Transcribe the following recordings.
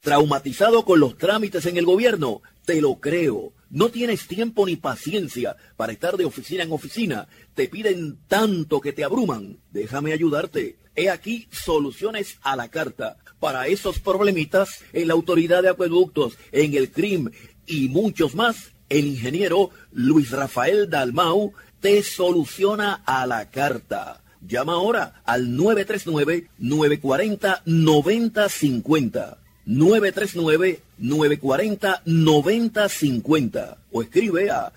¿Traumatizado con los trámites en el gobierno? Te lo creo. No tienes tiempo ni paciencia para estar de oficina en oficina. Te piden tanto que te abruman. Déjame ayudarte. He aquí soluciones a la carta. Para esos problemitas, en la Autoridad de Acueductos, en el CRIM y muchos más, el ingeniero Luis Rafael Dalmau te soluciona a la carta. Llama ahora al 939-940-9050. 939-940-9050 o escribe a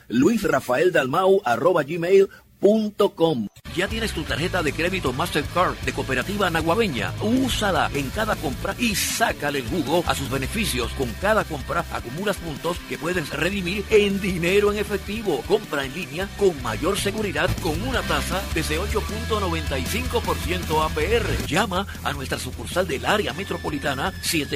luisrafaeldalmau@gmail.com. ¿Ya tienes tu tarjeta de crédito Mastercard de Cooperativa Naguabeña? Úsala en cada compra y sácale el jugo a sus beneficios. Con cada compra acumulas puntos que puedes redimir en dinero en efectivo. Compra en línea con mayor seguridad con una tasa desde 8.95% APR. Llama a nuestra sucursal del área metropolitana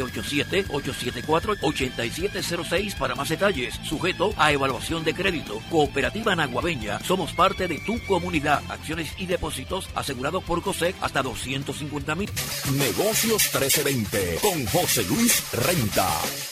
787-874-8706 para más detalles. Sujeto a evaluación de crédito. Cooperativa Naguabeña. Somos parte de tu comunidad. Acciones y depósitos asegurados por COSEC hasta 250,000. Negocios 1320 con José Luis Renta.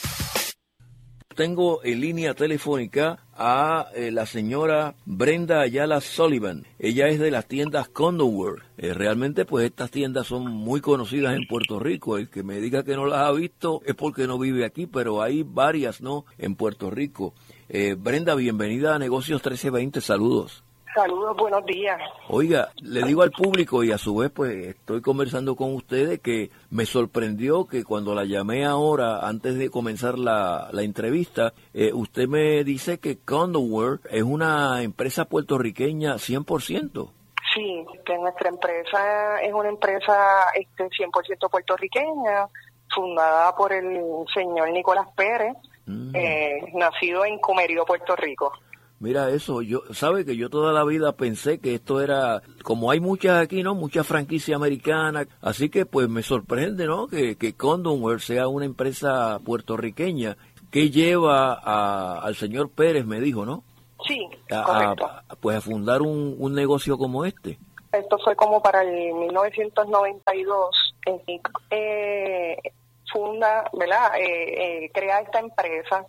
Tengo en línea telefónica a la señora Brenda Ayala Sullivan. Ella es de las tiendas Condonware. Realmente pues estas tiendas son muy conocidas en Puerto Rico. El que me diga que no las ha visto es porque no vive aquí, pero hay varias, ¿no?, en Puerto Rico. Brenda, bienvenida a Negocios 1320. Saludos. Saludos, buenos días. Oiga, le digo al público y a su vez pues estoy conversando con ustedes que me sorprendió que cuando la llamé ahora, antes de comenzar la entrevista, usted me dice que Condonware es una empresa puertorriqueña 100%. Sí, que nuestra empresa es una empresa 100% puertorriqueña, fundada por el señor Nicolás Pérez, nacido en Comerío, Puerto Rico. Mira eso, sabe que yo toda la vida pensé que esto era, como hay muchas aquí, ¿no?, muchas franquicias americanas, así que pues me sorprende, ¿no?, que Condonware sea una empresa puertorriqueña. ¿Qué lleva al señor Pérez, me dijo, no? Sí, correcto. Pues a fundar un negocio como este. Esto fue como para el 1992, funda, ¿verdad?, crea esta empresa,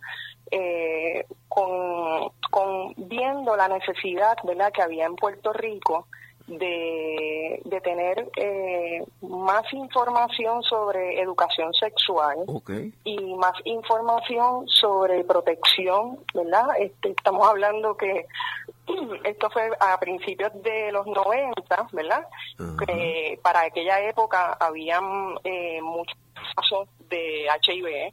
con viendo la necesidad, ¿verdad?, que había en Puerto Rico de tener más información sobre educación sexual, y más información sobre protección, ¿verdad? Estamos hablando que esto fue a principios de los 90, ¿verdad? Para aquella época habían muchos casos de HIV,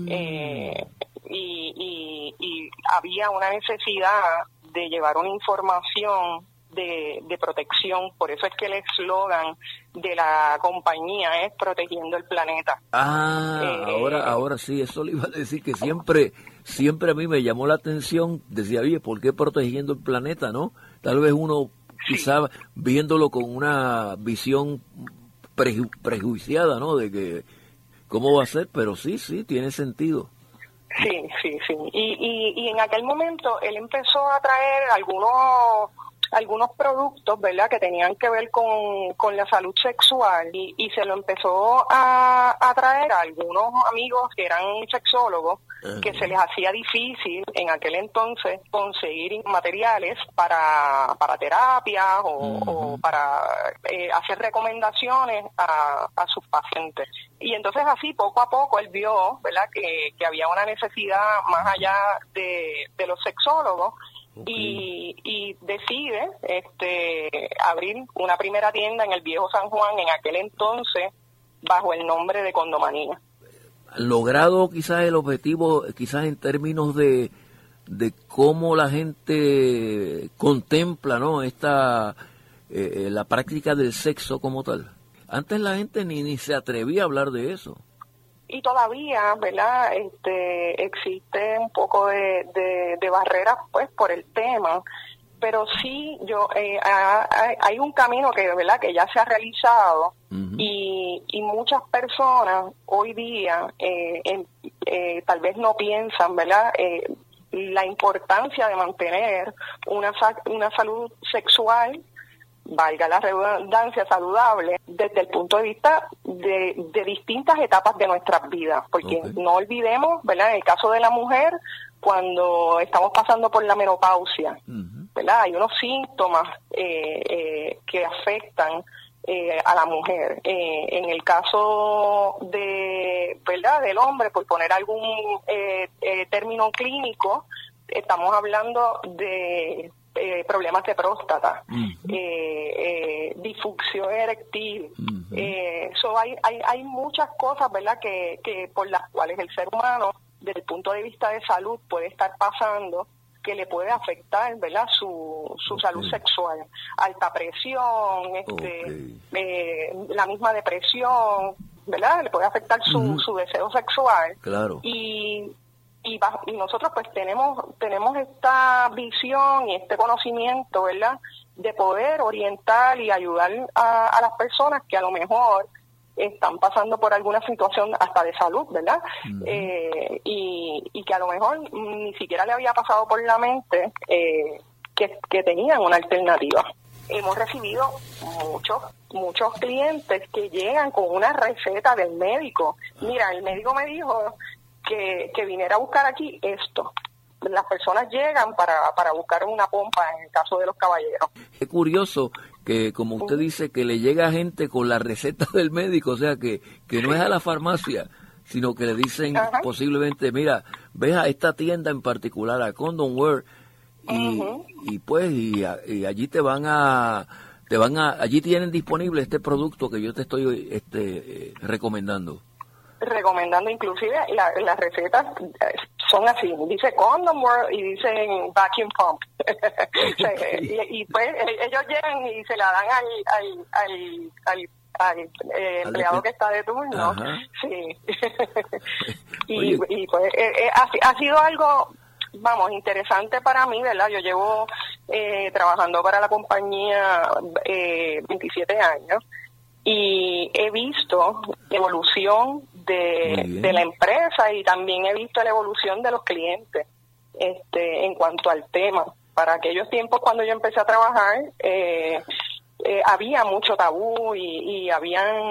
y había una necesidad de llevar una información de protección. Por eso es que el eslogan de la compañía es Protegiendo el Planeta. Ahora sí, eso le iba a decir, que siempre a mí me llamó la atención. Decía, oye, ¿por qué Protegiendo el Planeta, no? Tal vez uno quizá viéndolo con una visión prejuiciada, ¿no?, de que cómo va a ser, pero sí, tiene sentido. Sí. Y en aquel momento él empezó a traer algunos productos, ¿verdad?, que tenían que ver con la salud sexual, y se lo empezó a traer a algunos amigos que eran sexólogos, que se les hacía difícil en aquel entonces conseguir materiales para terapias o para hacer recomendaciones a sus pacientes. Y entonces así poco a poco él vio, ¿verdad?, que había una necesidad más allá de los sexólogos. Y decide abrir una primera tienda en el Viejo San Juan, en aquel entonces bajo el nombre de Condomanía. Logrado quizás el objetivo, quizás en términos de cómo la gente contempla, ¿no?, la práctica del sexo como tal. Antes la gente ni se atrevía a hablar de eso. Y todavía, ¿verdad?, existe un poco de barreras, pues, por el tema, pero sí, hay un camino ¿verdad?, que ya se ha realizado, y muchas personas hoy día tal vez no piensan, ¿verdad?, la importancia de mantener una salud sexual valga la redundancia, saludable desde el punto de vista de distintas etapas de nuestras vidas, porque no olvidemos, ¿verdad? En el caso de la mujer, cuando estamos pasando por la menopausia, ¿verdad? Hay unos síntomas que afectan a la mujer. En el caso de, ¿verdad?, del hombre, por poner algún término clínico, estamos hablando de problemas de próstata, disfunción eréctil. Hay muchas cosas, ¿verdad?, que por las cuales el ser humano, desde el punto de vista de salud, puede estar pasando, que le puede afectar, ¿verdad?, su salud sexual. Alta presión, la misma depresión, ¿verdad?, le puede afectar su deseo sexual. Claro. Y nosotros pues tenemos esta visión y este conocimiento, ¿verdad?, de poder orientar y ayudar a las personas que a lo mejor están pasando por alguna situación hasta de salud, ¿verdad? Y que a lo mejor ni siquiera le había pasado por la mente que tenían una alternativa. Hemos recibido muchos clientes que llegan con una receta del médico. Mira, el médico me dijo que viniera a buscar aquí esto. Las personas llegan para buscar una pompa en el caso de los caballeros. Es curioso que, como usted dice, que le llega gente con la receta del médico, o sea, que no es a la farmacia, sino que le dicen posiblemente, mira, ves a esta tienda en particular, a Condom Wear, y allí allí tienen disponible este producto que yo te estoy recomendando. Inclusive las recetas son así, dice Condom World y dicen vacuum pump. y pues ellos llegan y se la dan al empleado que está de turno. Sí. y pues ha sido algo, vamos, interesante para mí, ¿verdad? Yo llevo trabajando para la compañía 27 años y he visto evolución de la empresa y también he visto la evolución de los clientes en cuanto al tema. Para aquellos tiempos cuando yo empecé a trabajar había mucho tabú y habían